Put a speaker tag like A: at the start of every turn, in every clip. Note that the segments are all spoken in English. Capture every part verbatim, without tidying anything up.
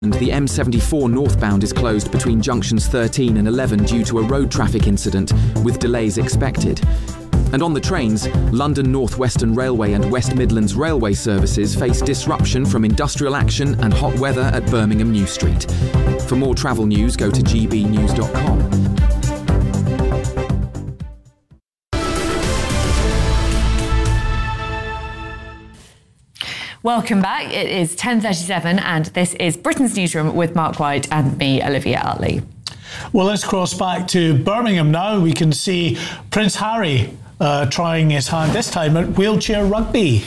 A: And the M seventy-four northbound is closed between junctions thirteen and eleven due to a road traffic incident, with delays expected. And on the trains, London North Western Railway and West Midlands Railway services face disruption from industrial action and hot weather at Birmingham New Street. For more travel news, go to g b news dot com.
B: Welcome back. It is ten thirty-seven and this is Britain's Newsroom with Mark White and me, Olivia Utley.
C: Well, let's cross back to Birmingham now. We can see Prince Harry uh, trying his hand this time at wheelchair rugby.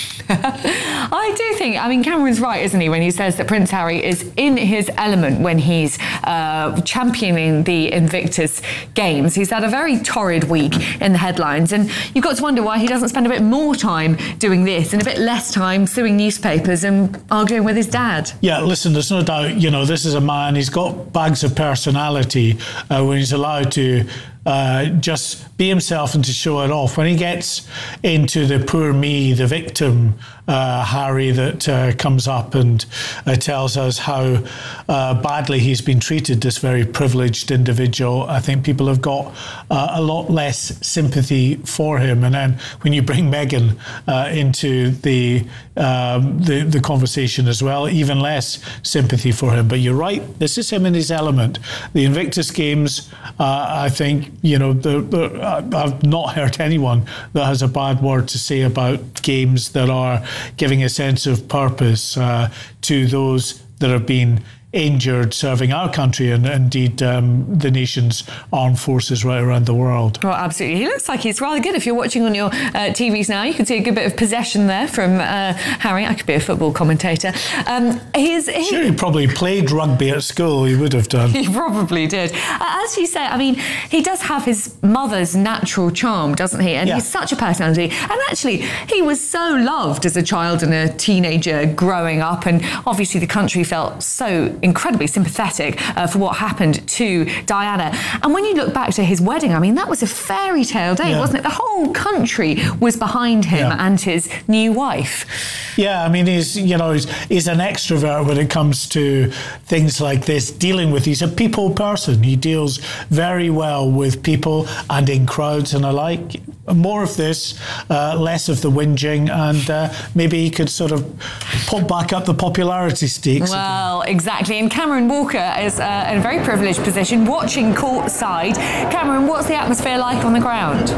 B: I do think, I mean, Cameron's right, isn't he, when he says that Prince Harry is in his element when he's uh, championing the Invictus Games. He's had a very torrid week in the headlines, and you've got to wonder why he doesn't spend a bit more time doing this and a bit less time suing newspapers and arguing with his dad.
C: Yeah, listen, there's no doubt, you know, this is a man, he's got bags of personality uh, when he's allowed to Uh, just be himself and to show it off. When he gets into the poor me, the victim uh, Harry that uh, comes up and uh, tells us how uh, badly he's been treated, this very privileged individual, I think people have got uh, a lot less sympathy for him. And then when you bring Meghan uh, into the, um, the the conversation as well, even less sympathy for him. But you're right, this is him in his element. The Invictus Games, uh, I think, you know, the, the, I've not heard anyone that has a bad word to say about games that are giving a sense of purpose uh, to those that have been injured serving our country and indeed um, the nation's armed forces right around the world.
B: Well, absolutely. He looks like he's rather good. If you're watching on your uh, T Vs now, you can see a good bit of possession there from uh, Harry. I could be a football commentator. Um, he's, he,
C: sure, he probably played rugby at school. He would have done.
B: He probably did. Uh, as you say, I mean, he does have his mother's natural charm, doesn't he? And yeah. He's such a personality. And actually, he was so loved as a child and a teenager growing up. And obviously, the country felt so incredibly sympathetic uh, for what happened to Diana. And when you look back to his wedding, I mean, that was a fairy tale day, yeah. wasn't it? The whole country was behind him yeah. and his new wife.
C: Yeah, I mean, he's, you know, he's, he's an extrovert when it comes to things like this, dealing with, he's a people person. He deals very well with people and in crowds and alike. More of this, uh, less of the whinging, and uh, maybe he could sort of pop back up the popularity stakes.
B: Well, exactly. And Cameron Walker is uh, in a very privileged position, watching courtside. Cameron, what's the atmosphere like on the ground?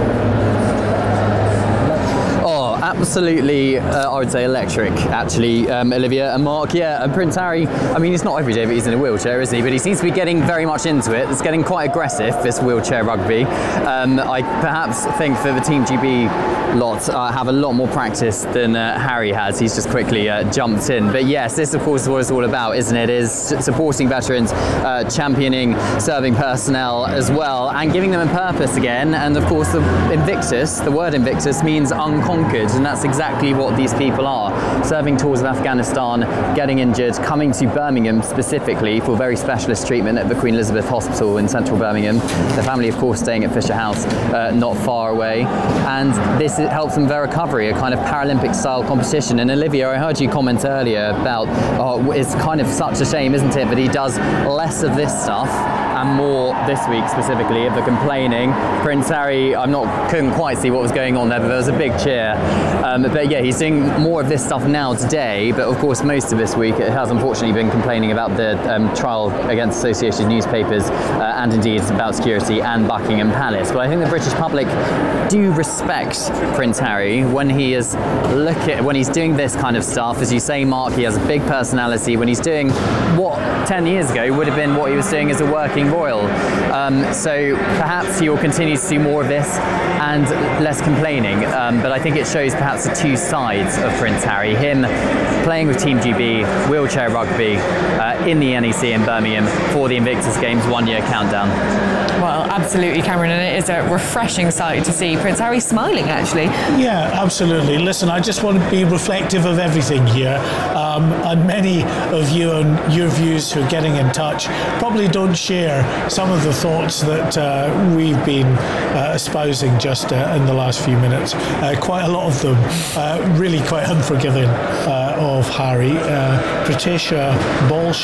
D: Oh, absolutely, uh, I would say electric, actually, um, Olivia and Mark. Yeah, and Prince Harry, I mean, it's not every day that he's in a wheelchair, is he? But he seems to be getting very much into it. It's getting quite aggressive, this wheelchair rugby. Um, I perhaps think that the Team G B lot uh, have a lot more practice than uh, Harry has. He's just quickly uh, jumped in. But yes, this, of course, is what it's all about, isn't it? Is supporting veterans, uh, championing serving personnel as well, and giving them a purpose again. And, of course, the Invictus, the word Invictus, means unconquered. And that's exactly what these people are. Serving tours of Afghanistan, getting injured, coming to Birmingham specifically for very specialist treatment at the Queen Elizabeth Hospital in central Birmingham. The family, of course, staying at Fisher House, uh, not far away. And this helps them their recovery, a kind of Paralympic-style competition. And Olivia, I heard you comment earlier about, oh, it's kind of such a shame, isn't it, that he does less of this stuff and more this week specifically of the complaining. Prince Harry, I'm not couldn't quite see what was going on there, but there was a big cheer. Um, but yeah, he's doing more of this stuff now today, but of course most of this week it has unfortunately been complaining about the um, trial against Associated Newspapers uh, and indeed about security and Buckingham Palace. But I think the British public do respect Prince Harry when he is look at when he's doing this kind of stuff. As you say, Mark, he has a big personality. When he's doing what ten years ago would have been what he was doing as a working royal. Um, so perhaps he will continue to do more of this and less complaining. Um, but I think it shows perhaps the two sides of Prince Harry. Him playing with Team G B, wheelchair rugby, uh, in the N E C in Birmingham for the Invictus Games one-year countdown.
B: Well, absolutely, Cameron, and it is a refreshing sight to see Prince Harry smiling, actually.
C: Yeah, absolutely. Listen, I just want to be reflective of everything here. Um, and many of you and your views who are getting in touch probably don't share some of the thoughts that uh, we've been uh, espousing just uh, in the last few minutes. Uh, quite a lot of them. Uh, really quite unforgiving uh, of Harry. Uh, Patricia Ball